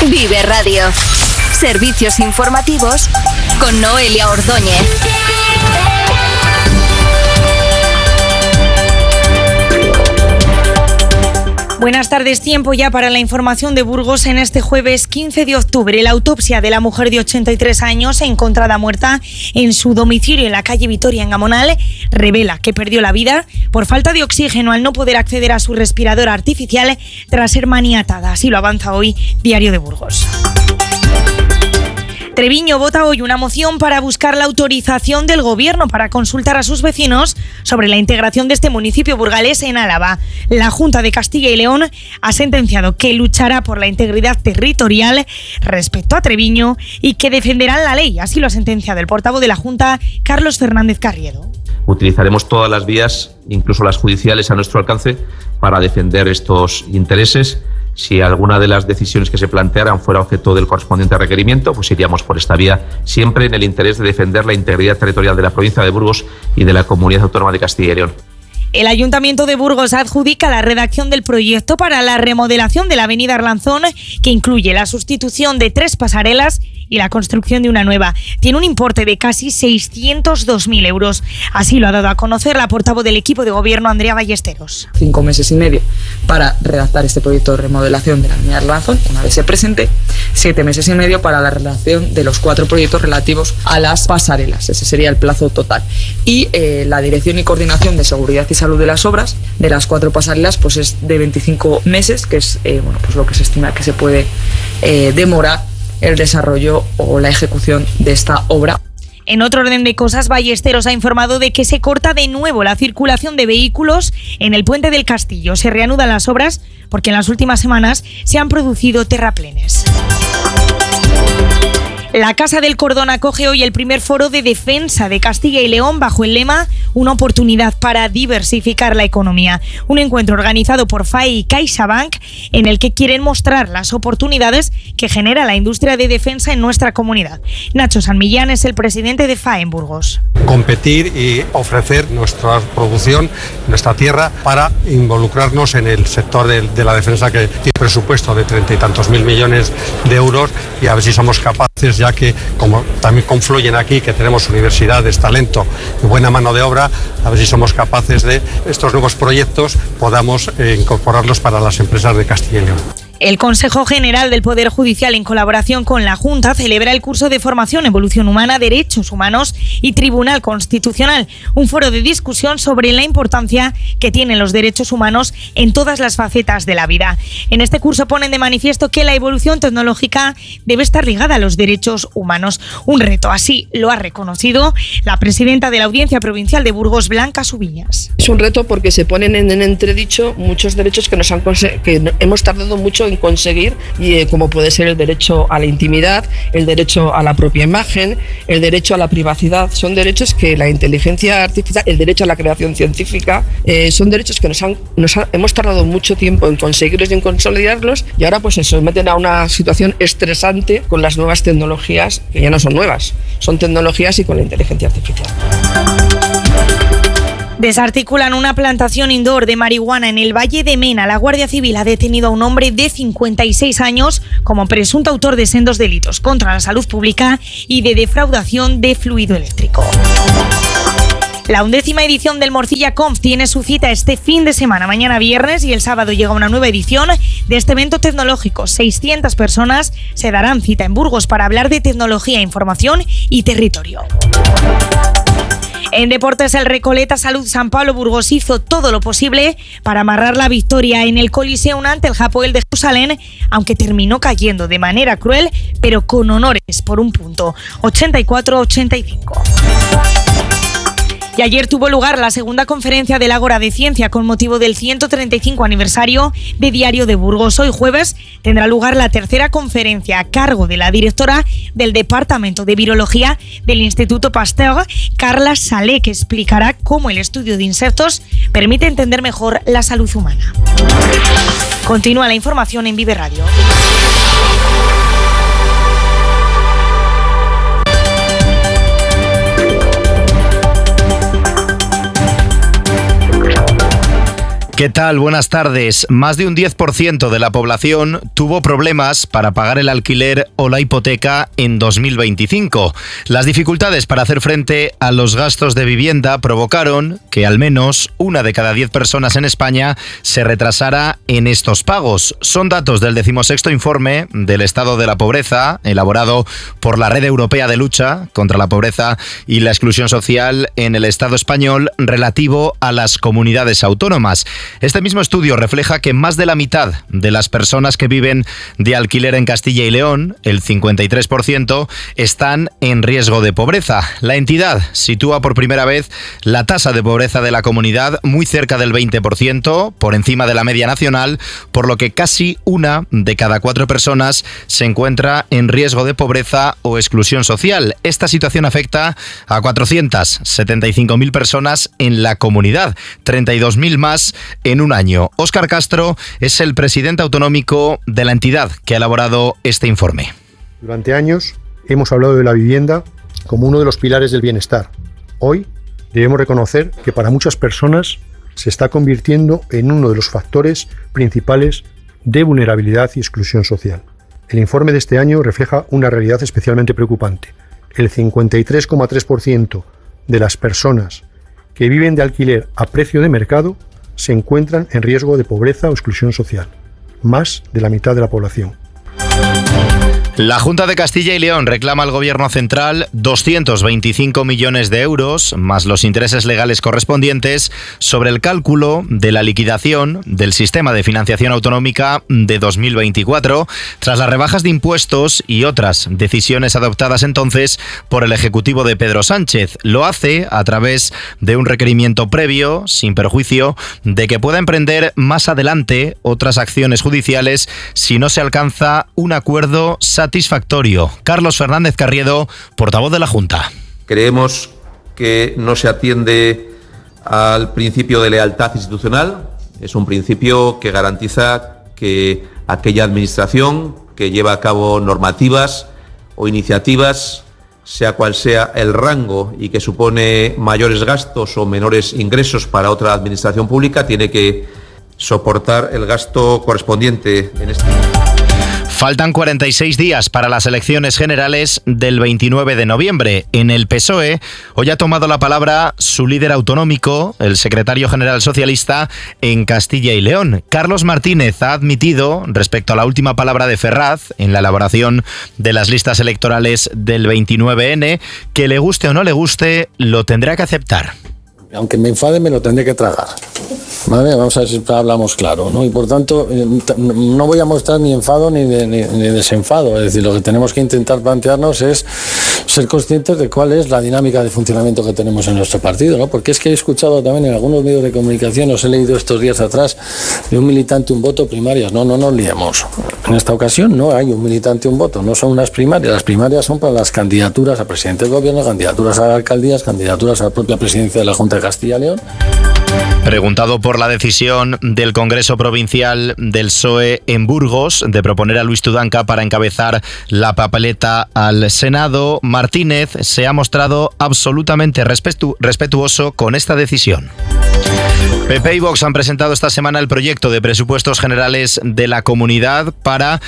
Vive Radio. Servicios informativos con Noelia Ordóñez. Buenas tardes, tiempo ya para la información de Burgos en este jueves 15 de octubre. La autopsia de la mujer de 83 años encontrada muerta en su domicilio en la calle Vitoria en Gamonal revela que perdió la vida por falta de oxígeno al no poder acceder a su respirador artificial tras ser maniatada. Así lo avanza hoy Diario de Burgos. Treviño vota hoy una moción para buscar la autorización del Gobierno para consultar a sus vecinos sobre la integración de este municipio burgalés en Álava. La Junta de Castilla y León ha sentenciado que luchará por la integridad territorial respecto a Treviño y que defenderán la ley. Así lo ha sentenciado el portavoz de la Junta, Carlos Fernández Carriedo. Utilizaremos todas las vías, incluso las judiciales, a nuestro alcance para defender estos intereses. Si alguna de las decisiones que se plantearan fuera objeto del correspondiente requerimiento, pues iríamos por esta vía, siempre en el interés de defender la integridad territorial de la provincia de Burgos y de la Comunidad Autónoma de Castilla y León. El Ayuntamiento de Burgos adjudica la redacción del proyecto para la remodelación de la avenida Arlanzón, que incluye la sustitución de 3 pasarelas y la construcción de una nueva. Tiene un importe de casi 602.000 euros. Así lo ha dado a conocer la portavoz del equipo de gobierno, Andrea Ballesteros. 5 meses y medio para redactar este proyecto de remodelación de la avenida Arlanzón, una vez se presente. 7 meses y medio para la redacción de los 4 proyectos relativos a las pasarelas. Ese sería el plazo total. Y la dirección y coordinación de seguridad y salud de las obras de las 4 pasarelas pues es de 25 meses, que es pues lo que se estima que se puede demorar el desarrollo o la ejecución de esta obra. En otro orden de cosas, Ballesteros ha informado de que se corta de nuevo la circulación de vehículos en el Puente del Castillo. Se reanudan las obras porque en las últimas semanas se han producido terraplenes. La Casa del Cordón acoge hoy el primer foro de defensa de Castilla y León bajo el lema Una oportunidad para diversificar la economía. Un encuentro organizado por FAE y CaixaBank en el que quieren mostrar las oportunidades que genera la industria de defensa en nuestra comunidad. Nacho San Millán es el presidente de FAE en Burgos. Competir y ofrecer nuestra producción, nuestra tierra, para involucrarnos en el sector de la defensa, que tiene presupuesto de 30 y tantos mil millones de euros, y a ver si somos capaces, ya que como también confluyen aquí, que tenemos universidades, talento y buena mano de obra, a ver si somos capaces de estos nuevos proyectos podamos incorporarlos para las empresas de Castilla y León. El Consejo General del Poder Judicial, en colaboración con la Junta, celebra el curso de formación Evolución Humana, Derechos Humanos y Tribunal Constitucional, un foro de discusión sobre la importancia que tienen los derechos humanos en todas las facetas de la vida. En este curso ponen de manifiesto que la evolución tecnológica debe estar ligada a los derechos humanos. Un reto, así lo ha reconocido la presidenta de la Audiencia Provincial de Burgos, Blanca Subiñas. Es un reto porque se ponen en entredicho muchos derechos que hemos tardado mucho en conseguir, y como puede ser el derecho a la intimidad, el derecho a la propia imagen, el derecho a la privacidad. Son derechos que la inteligencia artificial, el derecho a la creación científica, son derechos que hemos tardado mucho tiempo en conseguirlos y en consolidarlos, y ahora pues se meten a una situación estresante con las nuevas tecnologías, que ya no son nuevas, son tecnologías, y con la inteligencia artificial. Desarticulan una plantación indoor de marihuana en el Valle de Mena. La Guardia Civil ha detenido a un hombre de 56 años como presunto autor de sendos delitos contra la salud pública y de defraudación de fluido eléctrico. La 11ª edición del Morcilla Conf tiene su cita este fin de semana, mañana viernes, y el sábado llega una nueva edición de este evento tecnológico. 600 personas se darán cita en Burgos para hablar de tecnología, información y territorio. En deportes, el Recoleta Salud San Pablo Burgos hizo todo lo posible para amarrar la victoria en el Coliseum ante el Hapoel de Jerusalén, aunque terminó cayendo de manera cruel, pero con honores por un punto, 84-85. Y ayer tuvo lugar la segunda conferencia del Ágora de Ciencia con motivo del 135 aniversario de Diario de Burgos. Hoy jueves tendrá lugar la tercera conferencia a cargo de la directora del Departamento de Virología del Instituto Pasteur, Carla Salé, que explicará cómo el estudio de insectos permite entender mejor la salud humana. Continúa la información en Vive Radio. ¿Qué tal? Buenas tardes. Más de un 10% de la población tuvo problemas para pagar el alquiler o la hipoteca en 2025. Las dificultades para hacer frente a los gastos de vivienda provocaron que al menos 1 de cada 10 personas en España se retrasara en estos pagos. Son datos del 16º informe del estado de la pobreza, elaborado por la Red Europea de Lucha contra la Pobreza y la Exclusión Social en el Estado español, relativo a las comunidades autónomas. Este mismo estudio refleja que más de la mitad de las personas que viven de alquiler en Castilla y León, el 53%, están en riesgo de pobreza. La entidad sitúa por primera vez la tasa de pobreza de la comunidad muy cerca del 20%, por encima de la media nacional, por lo que casi 1 de cada 4 personas se encuentra en riesgo de pobreza o exclusión social. Esta situación afecta a 475.000 personas en la comunidad, 32.000 más en un año. Óscar Castro es el presidente autonómico de la entidad que ha elaborado este informe. Durante años hemos hablado de la vivienda como uno de los pilares del bienestar. Hoy debemos reconocer que para muchas personas se está convirtiendo en uno de los factores principales de vulnerabilidad y exclusión social. El informe de este año refleja una realidad especialmente preocupante. El 53,3% de las personas que viven de alquiler a precio de mercado se encuentran en riesgo de pobreza o exclusión social, más de la mitad de la población. La Junta de Castilla y León reclama al Gobierno central 225 millones de euros, más los intereses legales correspondientes, sobre el cálculo de la liquidación del sistema de financiación autonómica de 2024, tras las rebajas de impuestos y otras decisiones adoptadas entonces por el Ejecutivo de Pedro Sánchez. Lo hace a través de un requerimiento previo, sin perjuicio de que pueda emprender más adelante otras acciones judiciales si no se alcanza un acuerdo satisfactorio. Carlos Fernández Carriedo, portavoz de la Junta. Creemos que no se atiende al principio de lealtad institucional. Es un principio que garantiza que aquella administración que lleva a cabo normativas o iniciativas, sea cual sea el rango, y que supone mayores gastos o menores ingresos para otra administración pública, tiene que soportar el gasto correspondiente en este momento. Faltan 46 días para las elecciones generales del 29 de noviembre. En el PSOE, hoy ha tomado la palabra su líder autonómico, el secretario general socialista en Castilla y León. Carlos Martínez ha admitido, respecto a la última palabra de Ferraz en la elaboración de las listas electorales del 29N, que le guste o no le guste, lo tendrá que aceptar. Aunque me enfade, me lo tendré que tragar. ¿Vale? Vamos a ver si hablamos claro, ¿no? Y por tanto, no voy a mostrar ni enfado ni desenfado. Es decir, lo que tenemos que intentar plantearnos es ser conscientes de cuál es la dinámica de funcionamiento que tenemos en nuestro partido, ¿no? Porque es que he escuchado también en algunos medios de comunicación, os he leído estos días atrás, de un militante, un voto, primarias. No nos liemos. En esta ocasión no hay un militante, un voto. No son unas primarias. Las primarias son para las candidaturas a presidente del gobierno, candidaturas a alcaldías, candidaturas a la propia presidencia de la Junta de Castilla y León. Preguntado por la decisión del Congreso Provincial del PSOE en Burgos de proponer a Luis Tudanca para encabezar la papeleta al Senado, Martínez se ha mostrado absolutamente respetuoso con esta decisión. PP y Vox han presentado esta semana el proyecto de presupuestos generales de la comunidad para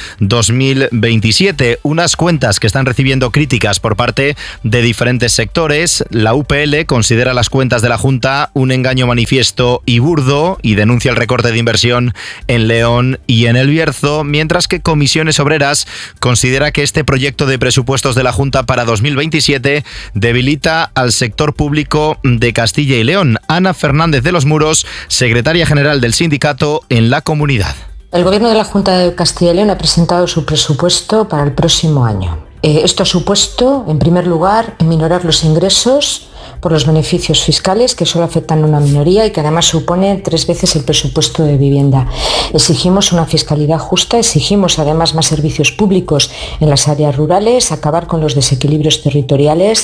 2027. Unas cuentas que están recibiendo críticas por parte de diferentes sectores. La UPL considera las cuentas de la Junta un engaño manifiesto y burdo y denuncia el recorte de inversión en León y en El Bierzo, mientras que Comisiones Obreras considera que este proyecto de presupuestos de la Junta para 2027 debilita al sector público de Castilla y León. Ana Fernández de los Muros, secretaria general del sindicato en la comunidad. El Gobierno de la Junta de Castilla y León ha presentado su presupuesto para el próximo año. Esto ha supuesto, en primer lugar, minorar los ingresos por los beneficios fiscales que solo afectan a una minoría y que además suponen 3 veces el presupuesto de vivienda. Exigimos una fiscalidad justa, exigimos además más servicios públicos en las áreas rurales, acabar con los desequilibrios territoriales.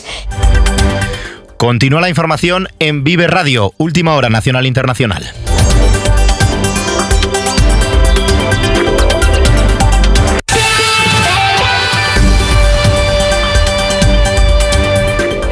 Continúa la información en Vive Radio, última hora nacional e internacional.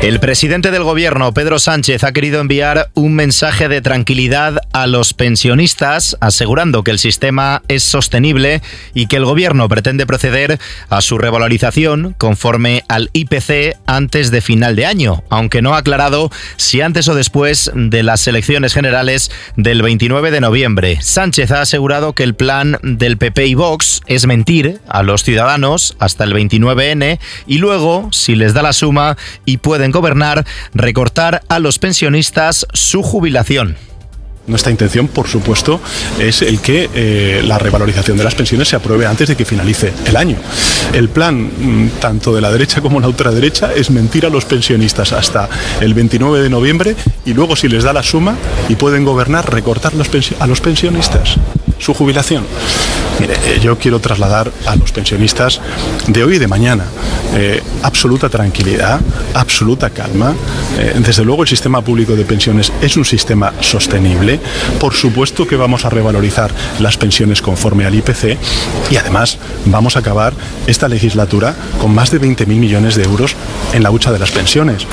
El presidente del gobierno, Pedro Sánchez, ha querido enviar un mensaje de tranquilidad a los pensionistas, asegurando que el sistema es sostenible y que el gobierno pretende proceder a su revalorización conforme al IPC antes de final de año, aunque no ha aclarado si antes o después de las elecciones generales del 29 de noviembre. Sánchez ha asegurado que el plan del PP y Vox es mentir a los ciudadanos hasta el 29N y luego, si les da la suma y pueden gobernar, recortar a los pensionistas su jubilación. Nuestra intención, por supuesto, es el que la revalorización de las pensiones se apruebe antes de que finalice el año. El plan, tanto de la derecha como la ultraderecha, es mentir a los pensionistas hasta el 29 de noviembre y luego, si les da la suma y pueden gobernar, recortar a los pensionistas su jubilación. Mire, yo quiero trasladar a los pensionistas de hoy y de mañana absoluta tranquilidad, absoluta calma. Desde luego el sistema público de pensiones es un sistema sostenible. Por supuesto que vamos a revalorizar las pensiones conforme al IPC y además vamos a acabar esta legislatura con más de 20.000 millones de euros en la hucha de las pensiones.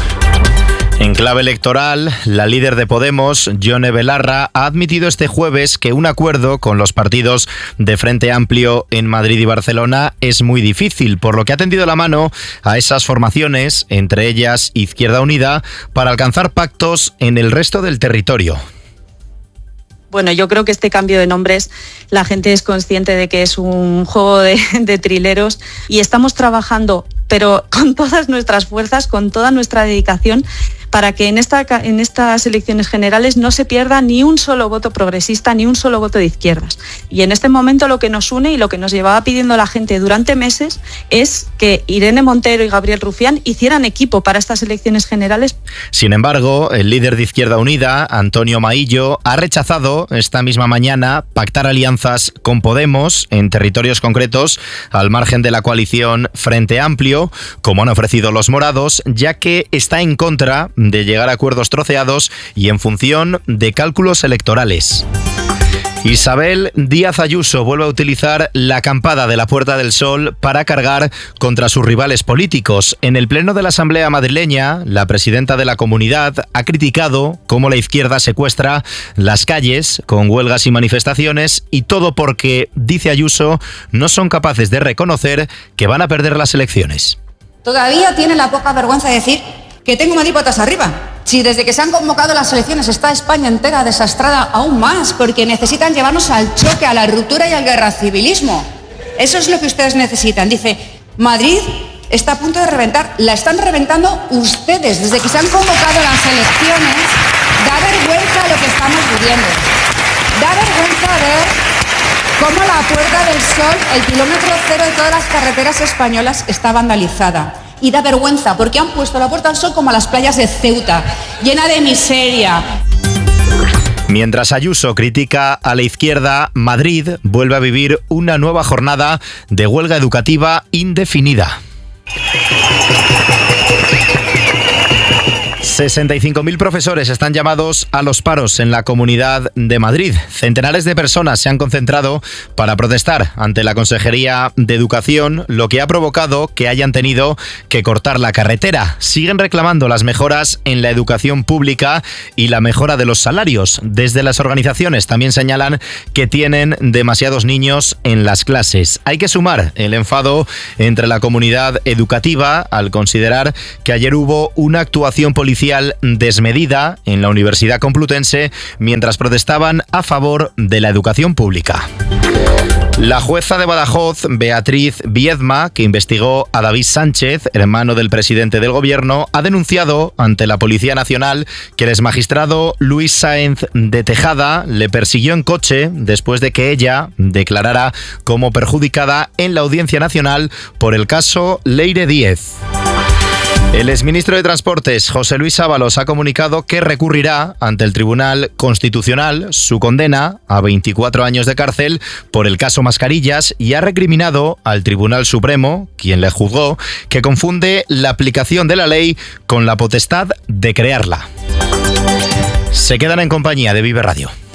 En clave electoral, la líder de Podemos, Yone Belarra, ha admitido este jueves que un acuerdo con los partidos de Frente Amplio en Madrid y Barcelona es muy difícil, por lo que ha tendido la mano a esas formaciones, entre ellas Izquierda Unida, para alcanzar pactos en el resto del territorio. Bueno, yo creo que este cambio de nombres, la gente es consciente de que es un juego de trileros y estamos trabajando, pero con todas nuestras fuerzas, con toda nuestra dedicación, para que en estas elecciones generales no se pierda ni un solo voto progresista, ni un solo voto de izquierdas. Y en este momento lo que nos une y lo que nos llevaba pidiendo la gente durante meses es que Irene Montero y Gabriel Rufián hicieran equipo para estas elecciones generales. Sin embargo, el líder de Izquierda Unida, Antonio Maillo, ha rechazado esta misma mañana pactar alianzas con Podemos en territorios concretos al margen de la coalición Frente Amplio, como han ofrecido los morados, ya que está en contra de llegar a acuerdos troceados y en función de cálculos electorales. Isabel Díaz Ayuso vuelve a utilizar la acampada de la Puerta del Sol para cargar contra sus rivales políticos. En el pleno de la Asamblea madrileña, la presidenta de la comunidad ha criticado cómo la izquierda secuestra las calles con huelgas y manifestaciones, y todo porque, dice Ayuso, no son capaces de reconocer que van a perder las elecciones. Todavía tiene la poca vergüenza de decir que tengo Madrid patas arriba. Si desde que se han convocado las elecciones está España entera desastrada aún más, porque necesitan llevarnos al choque, a la ruptura y al guerracivilismo. Eso es lo que ustedes necesitan. Dice, Madrid está a punto de reventar. La están reventando ustedes. Desde que se han convocado las elecciones, da vergüenza lo que estamos viviendo. Da vergüenza ver cómo la Puerta del Sol, el kilómetro cero de todas las carreteras españolas, está vandalizada. Y da vergüenza porque han puesto la Puerta del Sol como a las playas de Ceuta, llena de miseria. Mientras Ayuso critica a la izquierda, Madrid vuelve a vivir una nueva jornada de huelga educativa indefinida. 65.000 profesores están llamados a los paros en la Comunidad de Madrid. Centenares de personas se han concentrado para protestar ante la Consejería de Educación, lo que ha provocado que hayan tenido que cortar la carretera. Siguen reclamando las mejoras en la educación pública y la mejora de los salarios. Desde las organizaciones también señalan que tienen demasiados niños en las clases. Hay que sumar el enfado entre la comunidad educativa al considerar que ayer hubo una actuación policial desmedida en la Universidad Complutense mientras protestaban a favor de la educación pública. La jueza de Badajoz, Beatriz Viedma, que investigó a David Sánchez, hermano del presidente del gobierno, ha denunciado ante la Policía Nacional que el exmagistrado Luis Sáenz de Tejada le persiguió en coche después de que ella declarara como perjudicada en la Audiencia Nacional por el caso Leire Díez. El exministro de Transportes, José Luis Ábalos, ha comunicado que recurrirá ante el Tribunal Constitucional su condena a 24 años de cárcel por el caso Mascarillas y ha recriminado al Tribunal Supremo, quien le juzgó, que confunde la aplicación de la ley con la potestad de crearla. Se quedan en compañía de Vive Radio.